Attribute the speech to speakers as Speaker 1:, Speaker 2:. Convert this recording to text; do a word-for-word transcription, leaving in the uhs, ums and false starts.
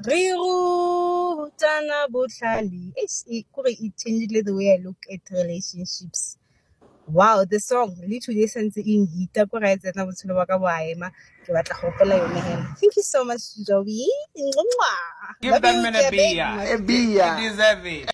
Speaker 1: Re rutana botlhale. It's it it changed the way I look at relationships. Wow, the song literally sends in hita ko ra etsa botshelo ba ka bo a ema ke batla go gopola yone hela. Thank you so much, Joey.
Speaker 2: Give that man a beer. A beer. You deserve it.